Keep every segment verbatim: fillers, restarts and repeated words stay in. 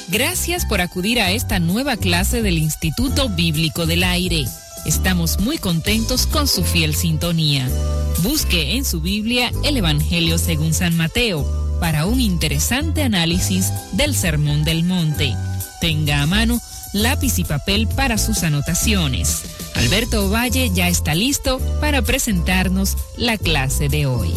Gracias por acudir a esta nueva clase del Instituto Bíblico del Aire. Estamos muy contentos con su fiel sintonía. Busque en su Biblia el Evangelio según San Mateo para un interesante análisis del Sermón del Monte. Tenga a mano lápiz y papel para sus anotaciones. Alberto Valle ya está listo para presentarnos la clase de hoy.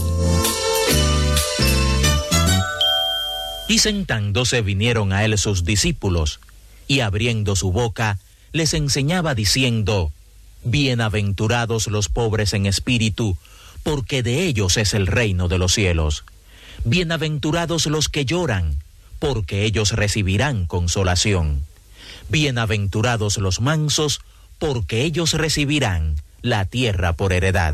Y sentándose vinieron a él sus discípulos, y abriendo su boca, les enseñaba diciendo: Bienaventurados los pobres en espíritu, porque de ellos es el reino de los cielos. Bienaventurados los que lloran, porque ellos recibirán consolación. Bienaventurados los mansos, porque ellos recibirán la tierra por heredad.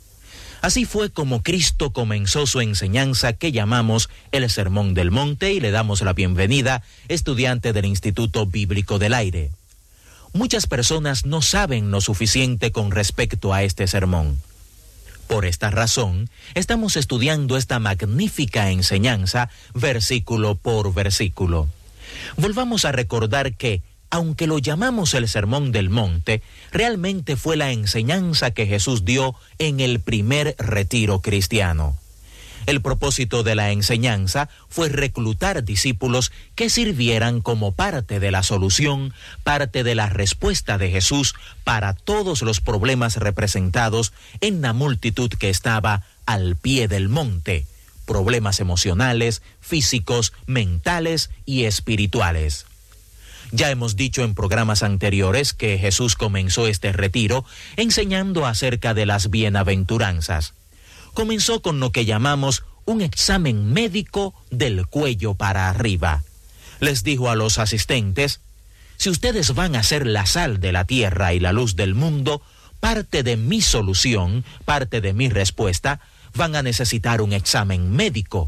Así fue como Cristo comenzó su enseñanza que llamamos el Sermón del Monte, y le damos la bienvenida, estudiante del Instituto Bíblico del Aire. Muchas personas no saben lo suficiente con respecto a este sermón. Por esta razón, estamos estudiando esta magnífica enseñanza versículo por versículo. Volvamos a recordar que, aunque lo llamamos el Sermón del Monte, realmente fue la enseñanza que Jesús dio en el primer retiro cristiano. El propósito de la enseñanza fue reclutar discípulos que sirvieran como parte de la solución, parte de la respuesta de Jesús para todos los problemas representados en la multitud que estaba al pie del monte, problemas emocionales, físicos, mentales y espirituales. Ya hemos dicho en programas anteriores que Jesús comenzó este retiro enseñando acerca de las bienaventuranzas. Comenzó con lo que llamamos un examen médico del cuello para arriba. Les dijo a los asistentes: si ustedes van a ser la sal de la tierra y la luz del mundo, parte de mi solución, parte de mi respuesta, van a necesitar un examen médico.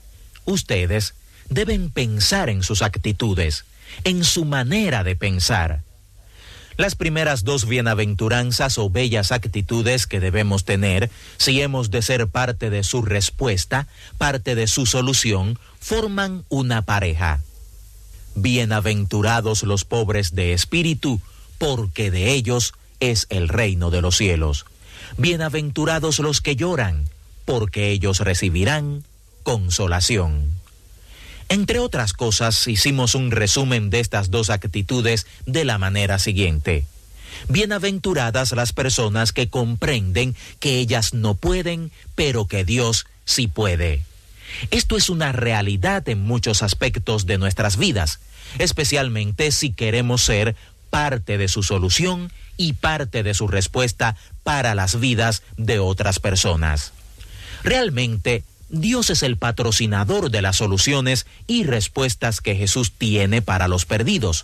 Ustedes deben pensar en sus actitudes, en su manera de pensar. Las primeras dos bienaventuranzas o bellas actitudes que debemos tener, si hemos de ser parte de su respuesta, parte de su solución, forman una pareja. Bienaventurados los pobres de espíritu, porque de ellos es el reino de los cielos. Bienaventurados los que lloran, porque ellos recibirán consolación. Entre otras cosas, hicimos un resumen de estas dos actitudes de la manera siguiente. Bienaventuradas las personas que comprenden que ellas no pueden, pero que Dios sí puede. Esto es una realidad en muchos aspectos de nuestras vidas, especialmente si queremos ser parte de su solución y parte de su respuesta para las vidas de otras personas. Realmente, Dios es el patrocinador de las soluciones y respuestas que Jesús tiene para los perdidos.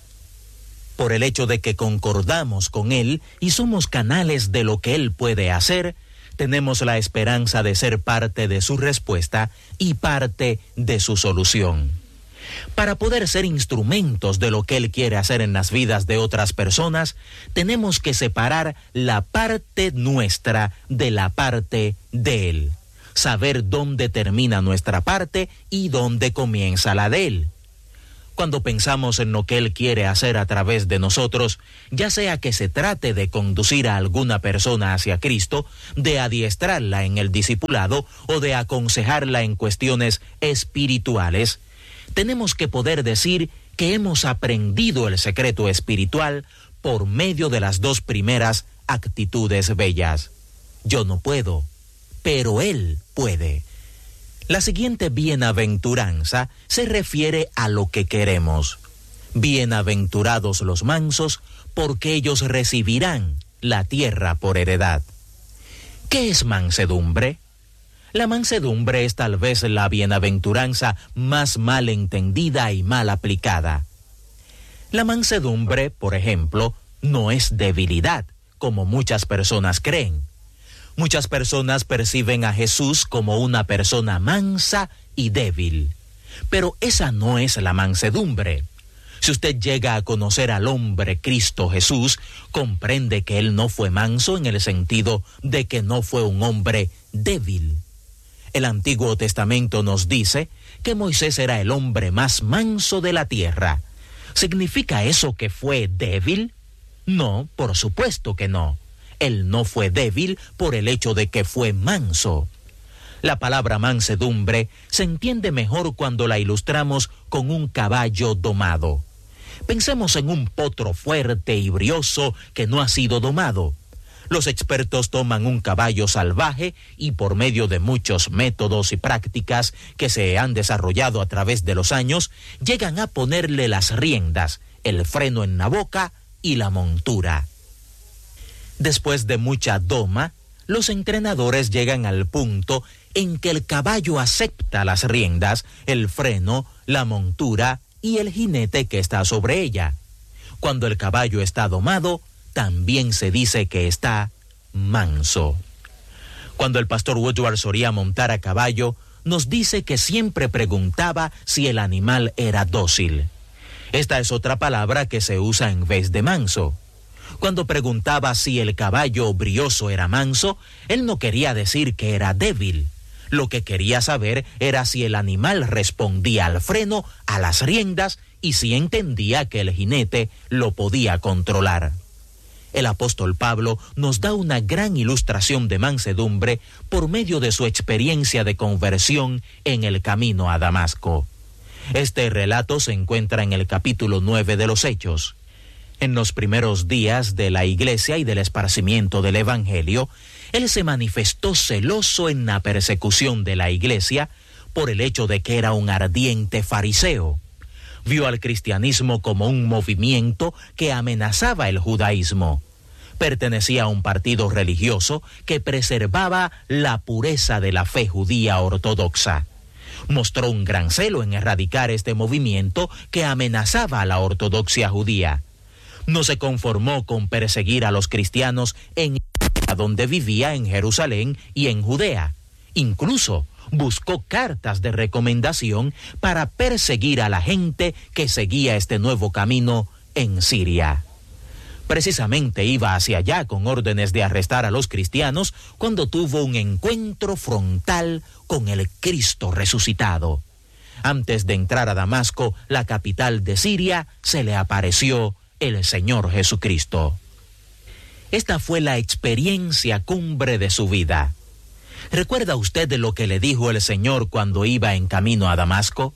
Por el hecho de que concordamos con Él y somos canales de lo que Él puede hacer, tenemos la esperanza de ser parte de su respuesta y parte de su solución. Para poder ser instrumentos de lo que Él quiere hacer en las vidas de otras personas, tenemos que separar la parte nuestra de la parte de Él. Saber dónde termina nuestra parte y dónde comienza la de Él. Cuando pensamos en lo que Él quiere hacer a través de nosotros, ya sea que se trate de conducir a alguna persona hacia Cristo, de adiestrarla en el discipulado o de aconsejarla en cuestiones espirituales, tenemos que poder decir que hemos aprendido el secreto espiritual por medio de las dos primeras actitudes bellas. Yo no puedo, pero Él puede. La siguiente bienaventuranza se refiere a lo que queremos. Bienaventurados los mansos, porque ellos recibirán la tierra por heredad. ¿Qué es mansedumbre? La mansedumbre es tal vez la bienaventuranza más mal entendida y mal aplicada. La mansedumbre, por ejemplo, no es debilidad, como muchas personas creen. Muchas personas perciben a Jesús como una persona mansa y débil, pero esa no es la mansedumbre. Si usted llega a conocer al hombre Cristo Jesús, comprende que Él no fue manso en el sentido de que no fue un hombre débil. El Antiguo Testamento nos dice que Moisés era el hombre más manso de la tierra. ¿Significa eso que fue débil? No, por supuesto que no. Él no fue débil por el hecho de que fue manso. La palabra mansedumbre se entiende mejor cuando la ilustramos con un caballo domado. Pensemos en un potro fuerte y brioso que no ha sido domado. Los expertos toman un caballo salvaje y por medio de muchos métodos y prácticas que se han desarrollado a través de los años, llegan a ponerle las riendas, el freno en la boca y la montura. Después de mucha doma, los entrenadores llegan al punto en que el caballo acepta las riendas, el freno, la montura y el jinete que está sobre ella. Cuando el caballo está domado, también se dice que está manso. Cuando el pastor Woodward solía montar a caballo, nos dice que siempre preguntaba si el animal era dócil. Esta es otra palabra que se usa en vez de manso. Cuando preguntaba si el caballo brioso era manso, él no quería decir que era débil. Lo que quería saber era si el animal respondía al freno, a las riendas, y si entendía que el jinete lo podía controlar. El apóstol Pablo nos da una gran ilustración de mansedumbre por medio de su experiencia de conversión en el camino a Damasco. Este relato se encuentra en el capítulo nueve de los Hechos. En los primeros días de la iglesia y del esparcimiento del evangelio, él se manifestó celoso en la persecución de la iglesia por el hecho de que era un ardiente fariseo. Vio al cristianismo como un movimiento que amenazaba el judaísmo. Pertenecía a un partido religioso que preservaba la pureza de la fe judía ortodoxa. Mostró un gran celo en erradicar este movimiento que amenazaba a la ortodoxia judía. No se conformó con perseguir a los cristianos en donde vivía en Jerusalén y en Judea. Incluso buscó cartas de recomendación para perseguir a la gente que seguía este nuevo camino en Siria. Precisamente iba hacia allá con órdenes de arrestar a los cristianos cuando tuvo un encuentro frontal con el Cristo resucitado. Antes de entrar a Damasco, la capital de Siria, se le apareció el Señor Jesucristo. Esta fue la experiencia cumbre de su vida. ¿Recuerda usted de lo que le dijo el Señor cuando iba en camino a Damasco?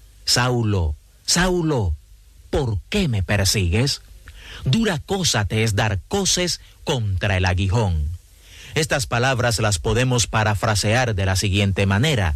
Saulo, Saulo, ¿por qué me persigues? Dura cosa te es dar coces contra el aguijón. Estas palabras las podemos parafrasear de la siguiente manera.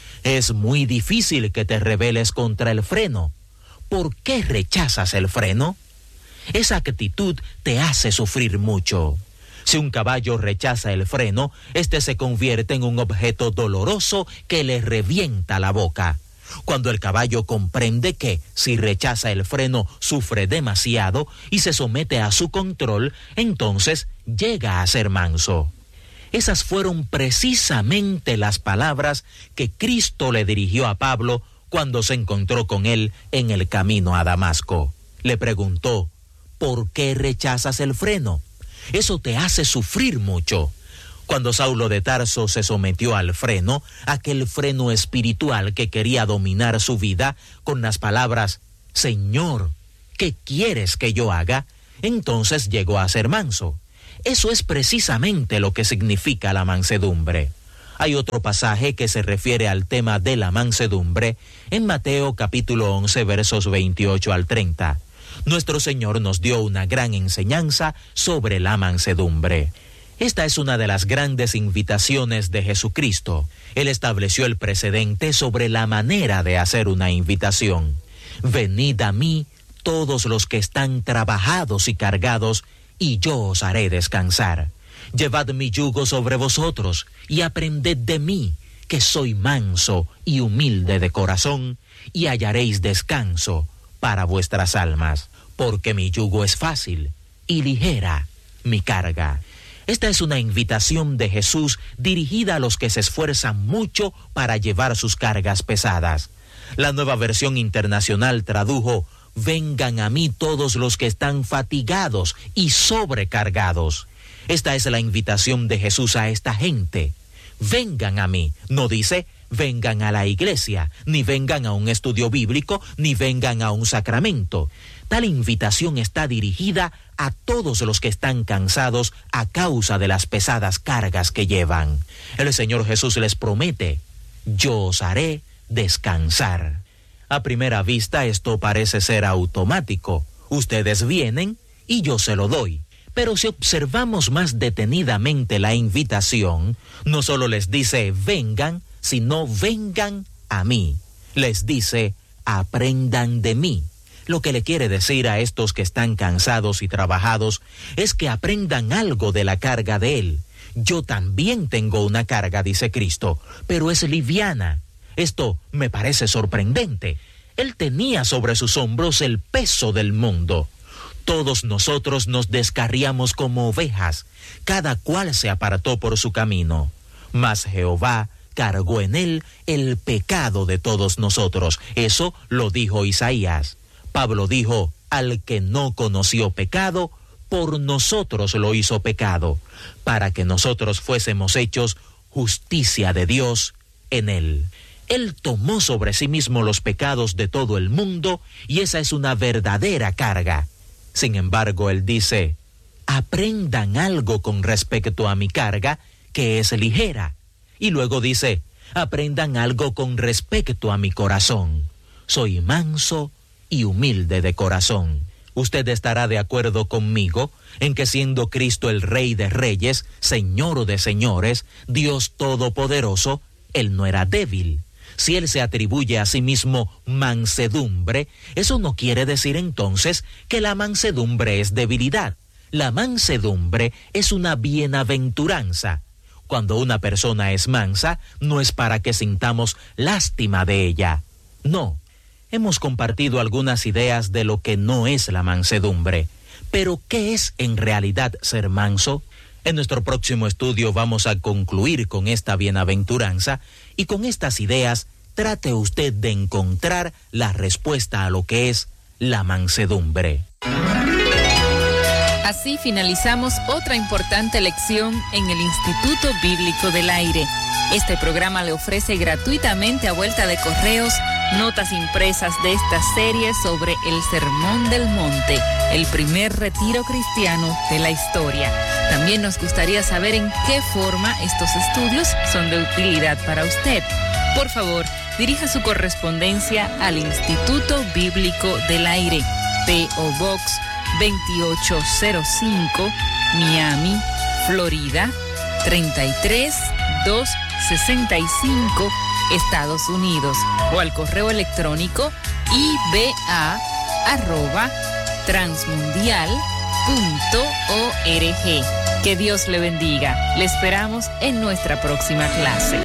Es muy difícil que te rebeles contra el freno. ¿Por qué rechazas el freno? Esa actitud te hace sufrir mucho. Si un caballo rechaza el freno, este se convierte en un objeto doloroso que le revienta la boca. Cuando el caballo comprende que, si rechaza el freno, sufre demasiado y se somete a su control, entonces llega a ser manso. Esas fueron precisamente las palabras que Cristo le dirigió a Pablo cuando se encontró con él en el camino a Damasco. Le preguntó, ¿por qué rechazas el freno? Eso te hace sufrir mucho. Cuando Saulo de Tarso se sometió al freno, aquel freno espiritual que quería dominar su vida, con las palabras, Señor, ¿qué quieres que yo haga? Entonces llegó a ser manso. Eso es precisamente lo que significa la mansedumbre. Hay otro pasaje que se refiere al tema de la mansedumbre en Mateo capítulo once versos veintiocho al treinta. Nuestro Señor nos dio una gran enseñanza sobre la mansedumbre. Esta es una de las grandes invitaciones de Jesucristo. Él estableció el precedente sobre la manera de hacer una invitación. Venid a mí todos los que están trabajados y cargados, y yo os haré descansar. Llevad mi yugo sobre vosotros, y aprended de mí, que soy manso y humilde de corazón, y hallaréis descanso para vuestras almas, porque mi yugo es fácil y ligera mi carga. Esta es una invitación de Jesús dirigida a los que se esfuerzan mucho para llevar sus cargas pesadas. La Nueva Versión Internacional tradujo, vengan a mí todos los que están fatigados y sobrecargados. Esta es la invitación de Jesús a esta gente. Vengan a mí, no dice, vengan a la iglesia, ni vengan a un estudio bíblico, ni vengan a un sacramento. Tal invitación está dirigida a todos los que están cansados a causa de las pesadas cargas que llevan. El Señor Jesús les promete: yo os haré descansar. A primera vista esto parece ser automático. Ustedes vienen y yo se lo doy. Pero si observamos más detenidamente la invitación, no solo les dice vengan, sino vengan a mí. Les dice aprendan de mí. Lo que le quiere decir a estos que están cansados y trabajados es que aprendan algo de la carga de Él. Yo también tengo una carga, dice Cristo, pero es liviana. Esto me parece sorprendente. Él tenía sobre sus hombros el peso del mundo. Todos nosotros nos descarriamos como ovejas, cada cual se apartó por su camino. Mas Jehová cargó en él el pecado de todos nosotros. Eso lo dijo Isaías. Pablo dijo: al que no conoció pecado, por nosotros lo hizo pecado, para que nosotros fuésemos hechos justicia de Dios en él. Él tomó sobre sí mismo los pecados de todo el mundo, y esa es una verdadera carga. Sin embargo, él dice: aprendan algo con respecto a mi carga, que es ligera. Y luego dice: aprendan algo con respecto a mi corazón. Soy manso y humilde de corazón. Usted estará de acuerdo conmigo en que siendo Cristo el Rey de Reyes, Señor de Señores, Dios Todopoderoso, Él no era débil. Si Él se atribuye a sí mismo mansedumbre, eso no quiere decir entonces que la mansedumbre es debilidad. La mansedumbre es una bienaventuranza. Cuando una persona es mansa, no es para que sintamos lástima de ella. No. Hemos compartido algunas ideas de lo que no es la mansedumbre. Pero, ¿qué es en realidad ser manso? En nuestro próximo estudio vamos a concluir con esta bienaventuranza, y con estas ideas trate usted de encontrar la respuesta a lo que es la mansedumbre. Así finalizamos otra importante lección en el Instituto Bíblico del Aire. Este programa le ofrece gratuitamente a vuelta de correos notas impresas de esta serie sobre el Sermón del Monte, el primer retiro cristiano de la historia. También nos gustaría saber en qué forma estos estudios son de utilidad para usted. Por favor, dirija su correspondencia al Instituto Bíblico del Aire, P O Box veintiocho cero cinco, Miami, Florida, treinta y tres mil doscientos sesenta y cinco, Estados Unidos, o al correo electrónico i b a arroba transmundial punto org. Que Dios le bendiga. Le esperamos en nuestra próxima clase.